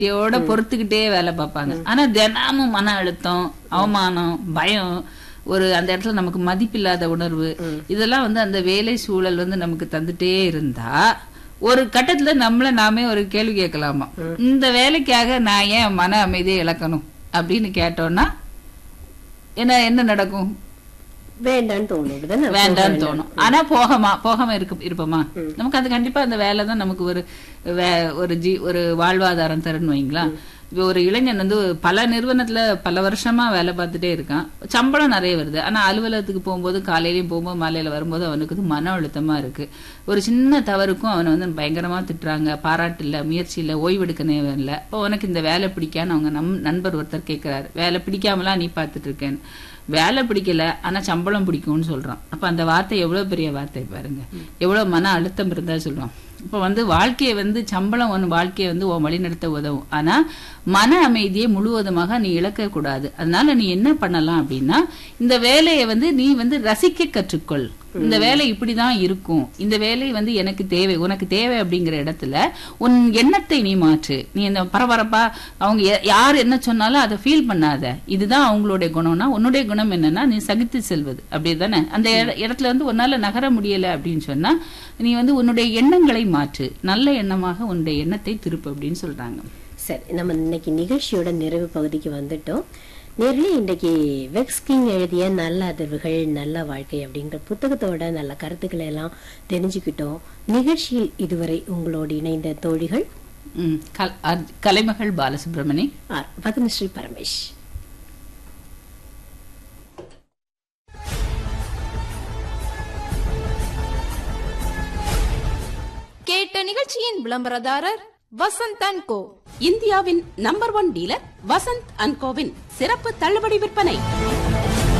பொறுத்துக்கிட்டே வேலை பார்ப்பாங்க. ஆனா தினமும் மன அழுத்தம், அவமானம், பயம், ஒரு அந்த இடத்துல நமக்கு மதிப்பில்லாத உணர்வு, இதெல்லாம் அந்த வேலை சூழல் நமக்கு தந்துட்டே இருந்தா ஒரு கட்டத்துல நம்மள நாமே ஒரு கேள்வி கேட்கலாமா, இந்த வேலைக்காக நான் ஏன் மன அமைதியை இழக்கணும் அப்படின்னு கேட்டோம்னா என்ன நடக்கும்? வேண்டான்னு தோணும். வேண்டான்னு தோணும். ஆனா போகாம இருப்போமா? நமக்கு அது கண்டிப்பா அந்த வேலை தான் நமக்கு ஒரு வாழ்வாதாரம் தருன்னு வைங்களா. இப்போ ஒரு இளைஞன் பல நிறுவனத்துல பல வருஷமா வேலை பார்த்துட்டே இருக்கான், சம்பளம் நிறைய வருது. ஆனா அலுவலகத்துக்கு போகும்போது, காலையிலயும் போகும்போது, மாலையில வரும்போது அவனுக்கு மன அழுத்தமா இருக்கு. ஒரு சின்ன தவறுக்கும் அவனை பயங்கரமா திட்டுறாங்க, பாராட்டு இல்ல, முயற்சி இல்ல, ஓய்வெடுக்க நேரம் இல்ல. இப்போ உனக்கு இந்த வேலை பிடிக்கான்னு அவங்க நண்பர் ஒருத்தர் கேட்கிறாரு. வேலை பிடிக்காமலாம் நீ பார்த்துட்டு இருக்கேன்னு. வேலை பிடிக்கல ஆனா சம்பளம் பிடிக்கும்னு சொல்றான். அப்ப அந்த வார்த்தை எவ்வளவு பெரிய வார்த்தை பாருங்க, எவ்வளவு மன அழுத்தம் இருந்தா சொல்றான். இப்ப வாழ்க்கையை சம்பளம் வாழ்க்கையை உன் வழிநடத்த உதவும். ஆனா மன அமைதியை முழுவதுமாக நீ இழக்க கூடாது. அதனால நீ என்ன பண்ணலாம் அப்படின்னா, இந்த வேலையை நீ ரசிக்க கற்றுக்கொள். இந்த வேலை இப்படிதான் இருக்கும், இந்த வேலை எனக்கு தேவை, உனக்கு தேவை அப்படிங்கிற இடத்துல உன் எண்ணத்தை நீ மாற்று. நீ இந்த பரபரப்பா அவங்க யார் என்ன சொன்னாலும் அதை ஃபீல் பண்ணாத. இதுதான் அவங்களுடைய குணம்னா உன்னுடைய குணம் என்னன்னா நீ சகித்து செல்வது. அப்படிதானே? அந்த இடத்துல உன்னால நகர முடியல அப்படின்னு சொன்னா நீ உன்னுடைய எண்ணங்களை மாற்று, நல்ல எண்ணமாக உன்னுடைய எண்ணத்தை திருப்பு அப்படின்னு சொல்றாங்க. சரி, நம்ம இன்னைக்கு நிகழ்ச்சியோட நிறைவு பகுதிக்கு வந்துட்டோம். நேரிலே இன்றைக்கு வெக்ஸ்கிங் எழுதிய நல்ல அதிர்வுகள் நல்ல வாழ்க்கை அப்படிங்கிற புத்தகத்தோட நல்ல கருத்துக்களை எல்லாம் தெரிஞ்சுக்கிட்டோம். நிகழ்ச்சியில் இதுவரை உங்களோடு இணைந்த தோழிகள் கலைமகள் பாலசுப்ரமணி, பத்மஸ்ரீ பரமேஷ். கேட்ட நிகழ்ச்சியின் விளம்பரதாரர் வசந்த் அண்ட் கோ, இந்தியாவின் number 1 dealer Vasanth and CoWIN சிறப்பு தள்ளுபடி விற்பனை.